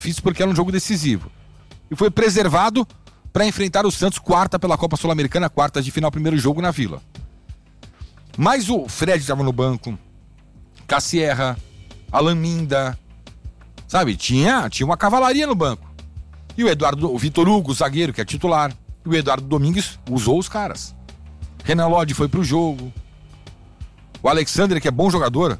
difícil porque era um jogo decisivo. E foi preservado para enfrentar o Santos quarta pela Copa Sul-Americana, quartas de final, primeiro jogo na Vila. Mas o Fred estava no banco, Cassierra, Alan Minda, sabe? Tinha uma cavalaria no banco. E o Vitor Hugo, zagueiro, que é titular. E o Eduardo Domingues usou os caras. Renan Lodge foi pro jogo. O Alexandre, que é bom jogador,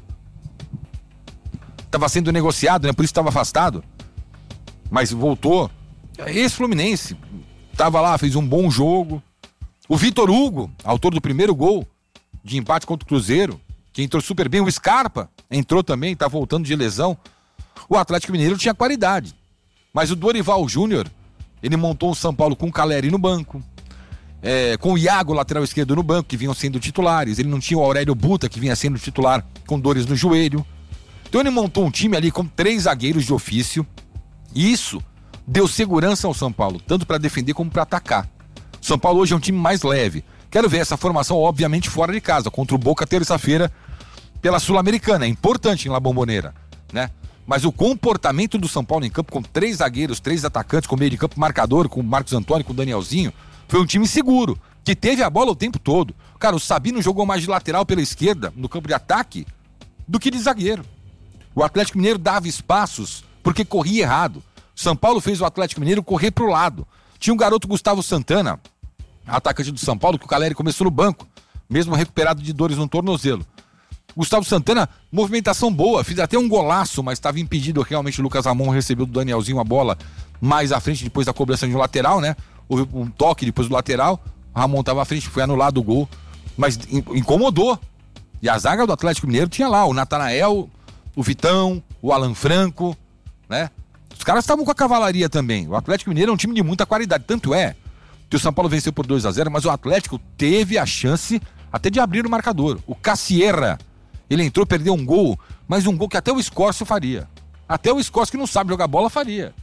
estava sendo negociado, né? Por isso estava afastado. Mas voltou. Esse Fluminense estava lá, fez um bom jogo. O Vitor Hugo, autor do primeiro gol de empate contra o Cruzeiro, que entrou super bem. O Scarpa entrou também, tá voltando de lesão. O Atlético Mineiro tinha qualidade. Mas o Dorival Júnior, ele montou o São Paulo com o Caleri no banco, com o Iago, lateral esquerdo, no banco, que vinham sendo titulares. Ele não tinha o Aurélio Buta, que vinha sendo titular com dores no joelho. Então ele montou um time ali com 3 zagueiros de ofício. E isso deu segurança ao São Paulo, tanto para defender como para atacar. O São Paulo hoje é um time mais leve. Quero ver essa formação, obviamente, fora de casa, contra o Boca terça-feira pela Sul-Americana. É importante em La Bombonera, né? Mas o comportamento do São Paulo em campo, com 3 zagueiros, 3 atacantes, com meio de campo marcador, com o Marcos Antônio, com o Danielzinho, foi um time seguro, que teve a bola o tempo todo. Cara, o Sabino jogou mais de lateral pela esquerda, no campo de ataque, do que de zagueiro. O Atlético Mineiro dava espaços porque corria errado. O São Paulo fez o Atlético Mineiro correr pro lado. Tinha um garoto, Gustavo Santana, atacante do São Paulo, que o Caleri começou no banco, mesmo recuperado de dores no tornozelo. Gustavo Santana, movimentação boa, fez até um golaço, mas estava impedido realmente. O Lucas Ramon recebeu do Danielzinho a bola mais à frente, depois da cobrança de um lateral, né? Houve um toque depois do lateral, o Ramon estava à frente, foi anulado o gol, mas incomodou. E a zaga do Atlético Mineiro tinha lá o Natanael, o Vitão, o Alan Franco, né? Os caras estavam com a cavalaria também. O Atlético Mineiro é um time de muita qualidade, tanto é que o São Paulo venceu por 2-0, mas o Atlético teve a chance até de abrir o marcador. O Cassierra, ele entrou, perdeu um gol, mas um gol que até o Escócio faria. Até o Escócio, que não sabe jogar bola, faria.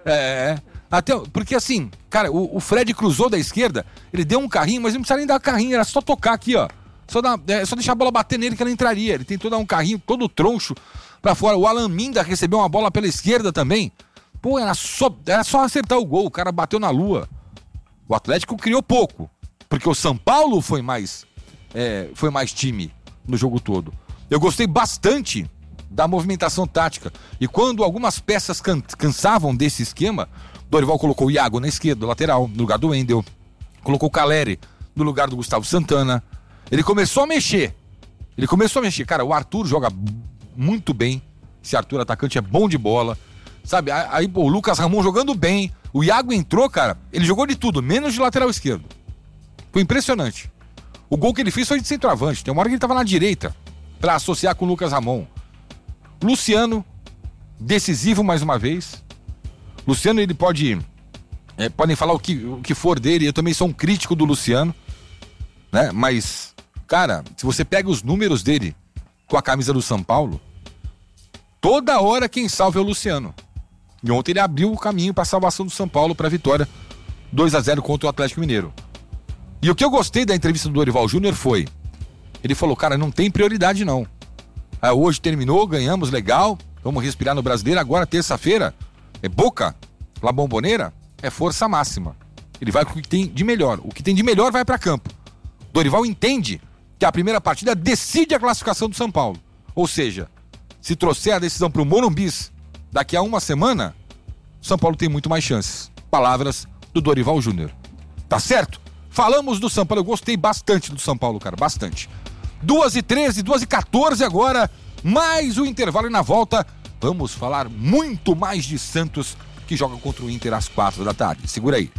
Porque assim, cara, o Fred cruzou da esquerda, ele deu um carrinho, mas não precisa nem dar carrinho, era só tocar aqui, ó. Só deixar a bola bater nele que ela entraria. Ele tentou dar um carrinho todo troncho pra fora. O Alan Minda recebeu uma bola pela esquerda também. Pô, era só acertar o gol, o cara bateu na lua. O Atlético criou pouco, porque o São Paulo foi mais time no jogo todo. Eu gostei bastante da movimentação tática. E quando algumas peças cansavam desse esquema, Dorival colocou o Iago na esquerda, lateral, no lugar do Wendel. Colocou o Caleri no lugar do Gustavo Santana. Ele começou a mexer. Cara, o Arthur joga muito bem. Esse Arthur atacante é bom de bola. Sabe, aí o Lucas Ramon jogando bem. O Iago entrou, cara, ele jogou de tudo, menos de lateral esquerdo. Foi impressionante. O gol que ele fez foi de centroavante. Tem uma hora que ele tava na direita pra associar com o Lucas Ramon. Luciano, decisivo mais uma vez. Luciano, ele podem falar o que for dele. Eu também sou um crítico do Luciano, né? Mas, cara, se você pega os números dele com a camisa do São Paulo, toda hora quem salva é o Luciano. E ontem ele abriu o caminho para a salvação do São Paulo, para a vitória 2-0 contra o Atlético Mineiro. E o que eu gostei da entrevista do Dorival Júnior foi, ele falou, cara, não tem prioridade não. Hoje terminou, ganhamos, legal, vamos respirar no Brasileiro. Agora, terça-feira, é Boca, La Bombonera, é força máxima. Ele vai com o que tem de melhor. O que tem de melhor vai para campo. Dorival entende que a primeira partida decide a classificação do São Paulo. Ou seja, se trouxer a decisão para o Morumbis daqui a uma semana, o São Paulo tem muito mais chances. Palavras do Dorival Júnior. Tá certo? Falamos do São Paulo. Eu gostei bastante do São Paulo, cara, bastante. 2h13, 2h14 agora, mais o intervalo e na volta vamos falar muito mais de Santos, que joga contra o Inter às 4 da tarde. Segura aí.